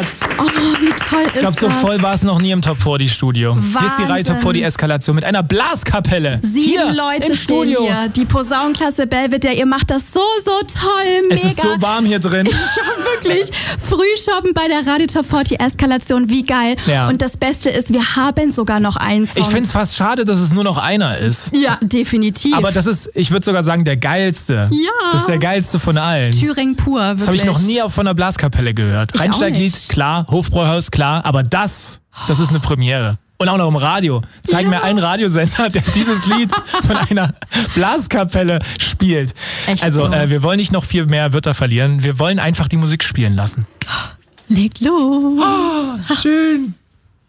Platz. Oh, wie toll ist das? Ich glaube, so voll war es noch nie im Top 40 Studio. Wahnsinn. Hier ist die Reihe Top 40 Eskalation mit einer Blaskapelle. 7 hier Leute im stehen Studio. hier. Die Posaunenklasse Belvedere, ihr macht das so toll, mega. Es ist so warm hier drin. Wirklich. Frühshoppen bei der Radio Top 40 Eskalation, wie geil. Ja. Und das Beste ist, wir haben sogar noch einen Song. Ich finde es fast schade, dass es nur noch einer ist. Ja, definitiv. Aber das ist, ich würde sogar sagen, der geilste. Ja. Das ist der geilste von allen. Thüringen pur, wirklich. Das habe ich noch nie von der Blaskapelle gehört. Ich auch Rheinsteiglied, nicht. klar, Hofbräuhaus, klar, aber das ist eine Premiere. Und auch noch im Radio. Zeig mir einen Radiosender, der dieses Lied von einer Blaskapelle spielt. Echt also so. wir wollen nicht noch viel mehr Wörter verlieren. Wir wollen einfach die Musik spielen lassen. Legt los. Schön.